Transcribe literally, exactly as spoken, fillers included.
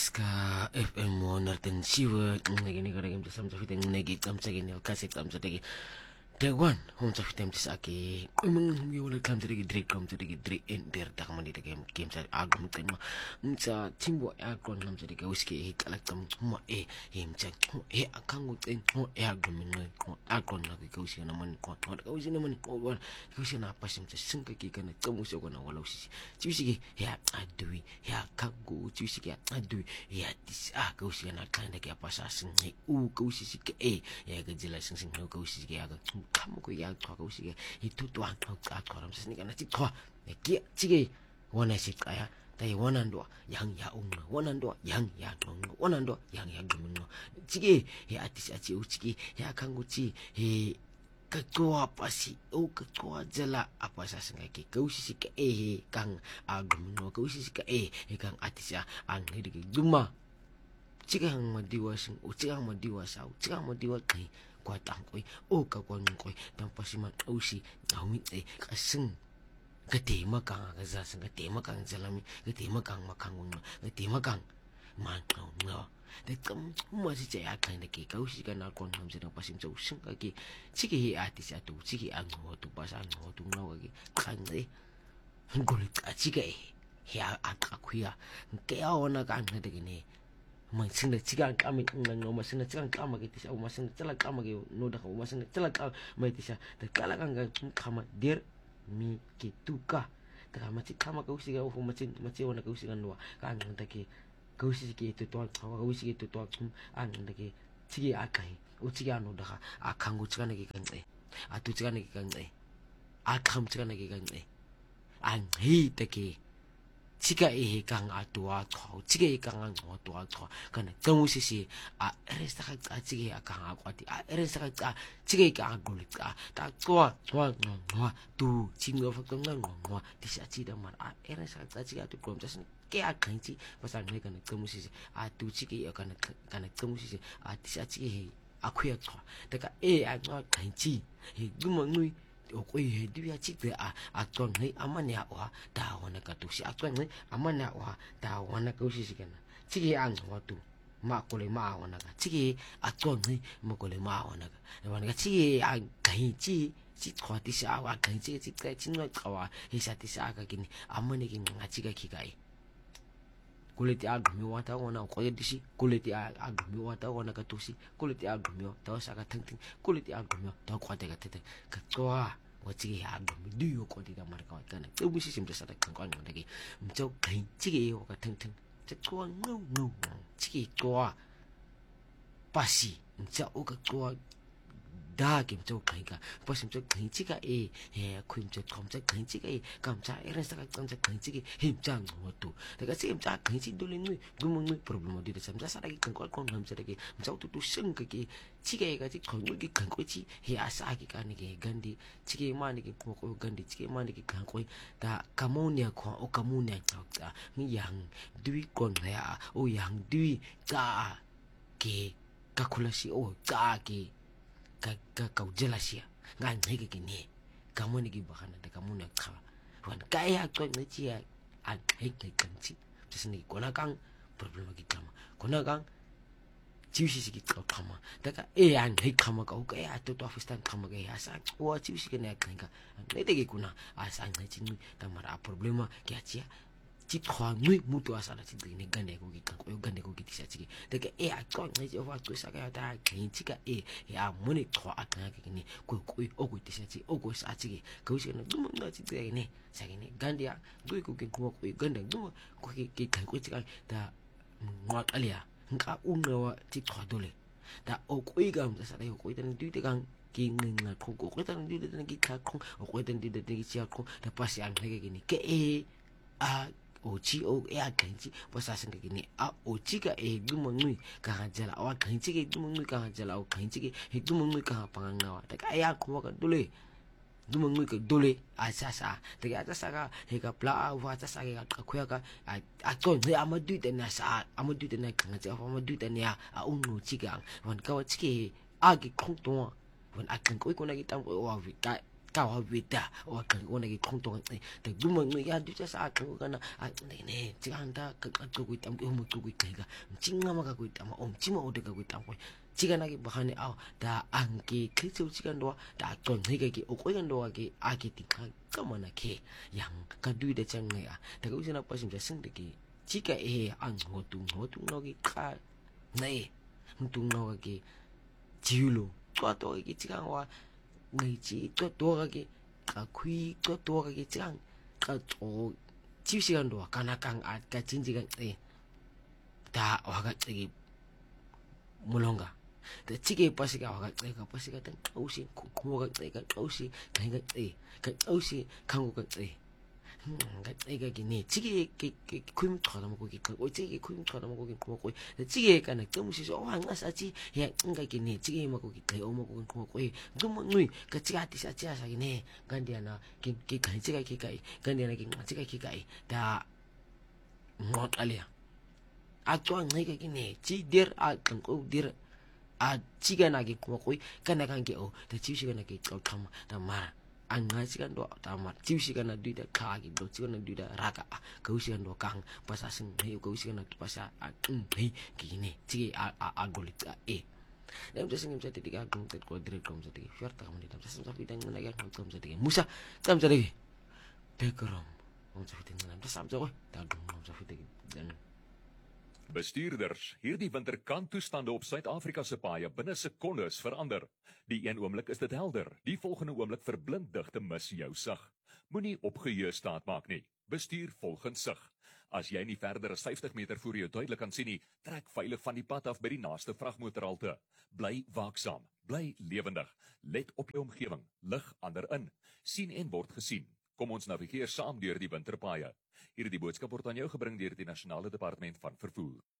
Ska F M Monarten Siwa Nagini Garagam to some of the Negi Tamsagin or Cassie Tamsagi. The one home of them to Saki. We will come to the Drake, come to the Drake in their Takamani game games at Agum. Msa Timbo Agron comes to the whiskey, he collect them more a him check. He a kango thing, more Agron, Agron like a goes in a money, not goes in a money, or one goes in a passion to sink a kick and a Tomus on our losses. Juicy, yeah, I do it, yeah, can't go, juicy, I do it, yeah, this ah goes in a kind of get passing, he oo goes a, yeah, good license in no goes come go ya talk usiga he to to an out koram sini kana ti to ne ki chige wona sit kaya dai wona ndo yang ya un wona ndo yang ya ndo wona ndo yang ya ndo chige he atis achi uchigi ya kangu chi he ka tua pasi o ka tua jela apa sa senga ki ka usisi ka e kang agum no ka usisi ka e he kang atis ya ang he de duma chige hang madiwa sing o chige hang madiwa sa o chige hang madiwa kai kwa tangkoi o ka kwa ngkoi dan pasiman usi awit eh kaseng gede makang ka za seng gede makang jalami gede makang makang wong gede makang man no de kam mo si ja kan de ke ka usi kan kon ham jena pasim so seng ka ki chiki hi ati sa tu chiki ang ho tu pas ang ho tu no ki kan de golit a chiki ya atakuya ke a ona kan de ni masing na cigan kami ngano masing na cigan kama gitu sih, masing na celak kama gitu, noda kau masing na celak kama itu sih, terkala kan kama dir mi gitu kah, terkala macam kama kau sih kau macam macam mana kau sih kan dua, kan nanti ke kau sih gitu tuan, kau sih gitu tuan, an nanti ke cigi akai, ucigi anu dah, akang ucigan lagi kan eh, atu cigan lagi kan eh, akam cigan lagi kan eh, an hei teki chiga e kang atua to chiga e kang ang atua to kana tamu sisi a resta ka chiga e kang akwati a resta ka chiga e kang golit ka ta tua tua no tu chingo fa kang no no tisa chi da mar a resta ka chiga tu kom tas ke a kan chi pasang ne kana tamu sisi a tu chiga e kana kana tamu sisi a tisa chiga e akuya to ta ka e a no kan chi e gumo ngui okoi he dia chikte a atong nei amanya wa da wana ka tu si atong nei amanya wa da wana ka usi sikana chiki ang wa tu ma ko le ma wana ka chiki atong nei mo ko le ma wana ka wana ka chiki ang kai chi chi khwa ti sa wa kai chi chi kai chin no kawa he sa ti sa ka kini amane ki nga chi ka ki kai kuleti agumi wa ta wana ko yedi si kuleti agumi wa ta wana ka tu si kuleti agumi ta sa ka teng teng kuleti agumi ta kwa te ka te ka toa wachigi agumi du yo ko ti da mar ka kana tu bi si sim sa ta kan ko ngone ki mcho kai chigi yo ka teng teng te ko no no chigi toa pasi mcha o ka toa da kim cho kai ka pasim cho kai chi ka e he khum cho khom cha kai chi ka e kam cha e ren sa ka kam cha kai chi ki him cha ngo tu da ka sim cha kai chi do le nui gum nui problem di da sam sa sa ki kan ko kon ham cha ki mcha tu tu sing ka ki chi ka e ka chi khom ki kan ko chi he asa ki ka ni ki gandi chi ki ma ni ki ko ko gandi chi ki ma ni ki kan ko da kamonia ko o kamonia cha ni yang dui kon ya o yang dui ka ki kakulasi o ka ki ka ka kau jelasia ngan hege kini kamu ni gibahana de kamu nak kha wan kaya ko ni chia an hege kanchi sini kona kang problem gi kama kona kang chiusi sigi kama daga e an hege kama ka ka ya to to afistan kama ga ya sa o chiusi ke ne kan ka ne de gi kuna asa ngai chinu tamara problema kya chia chi khwa ngui mutu asa na chi ni gande ko gi kan ko gande ko gi tisa chi daga e a ko ngai jo fa ko sa ga da kin chi ka e ya muni khwa a kan gi ni ko ko o ko tisa chi o ko sa chi ko shi na dum na chi de ni sa gi ni gande ya gui ko gi ko ko gande dum ko gi gi kan ko chi ka da ngwa alia nka unga wa chi khwa dole da o ko ga am sa da ko tan du de kan ki nging na ko ko tan du de ki ka ko o ko tan du de ki chi ko da pas yang ge gi ni ke e a ochi o e a kanchi posa senga kini a ochi ka e gumo ngui ka jala wa kanchi ke gumo ngui ka jala o kanchi ke he gumo ngui ka panganga wa ta ka ya ko ka dole gumo ngui ka dole a sa sa ta ka ta sa ka he ka pla wa ta sa ka ka ka a to ne amadu de na sa amadu de na ka ja amadu de na a unu chi ka wan ka wa chi ke a ki khong to wan a kan ko ko na ki tam ko wa vi ka kawa wita o kan ona ki khongtong ngi te duma ngi ya du sa kan kana a ne ne jiganda ka ka ku tam o mo ku ka mchinga ma ka ku tam o mchima o de ka ku tam ko jigana ki bahane aw da anki klitsu jigando da ton ngi ki o ko gando ki a ki ti ka kamana ke yang ka du de chang ngi a da ku sina pasim ja sing de ki jiga e an ngotu ngotu no ki ka nei ntung no ki jiulo to to ki jigang wa ngai ji to to ki ka kui to to ki jigang ka to 지우 시간도 가나강 아까 진지가 에 다 와가 저기 물론가 그 찌개 버스가 와가 내가 버스가 된 옷이 고모가 내가 옷이 내가 에그 옷이 한국가 에 그 내가 기네 찌개 그 구임 터다 먹고 그 찌개 구임 터다 먹고 먹고 찌개가 나 점시 저 왕가 사지 야 인가 기네 찌개 먹고 그 어먹고 먹고 너무 누이 그 찌개 디사 찌야 사기네 간디아나 그 간지가 기가이 간디아나 그 찌개 기가이 다 못 알이야 아좋아 내가 기네 지들 아 끊고 들 아 찌개 나기 먹고 간나 간게 어다 지우시가 나기 좀 다 ang nga sigan do tamat jiu sigan na duida kagi do sigan na duida raga kau sigan do kang pasa sing hei kau sigan na pasa ang hei kini jigi a a a golit a e nemจะsing bisa tiga gung tet ko dire kom jadi fiar ta kamni tam sa sampai dang na yang kom jadi musa tam jadi dekorom om sa fitin nam sam so ta gung om sa fitin dan Bestuurders, hierdie winter kan toestande op Suid-Afrika se paaie binne sekondes verander. Die een oomblik is dit helder, die volgende oomblik verblind digte mis jou sig. Moenie opgeheue staat maak nie. Bestuur volgens sig. As jy nie verder as vyftig meter voor jou duidelik kan sien nie, trek veilig van die pad af by die naaste vragmotorhalte. Bly waaksaam, bly lewendig. Let op jou omgewing, lig ander in. Sien en word gesien. Kom ons navigeer saam deur die winterpaaie. Hierdie boodskap word aan jou gebring deur die Nasionale Departement van Vervoer.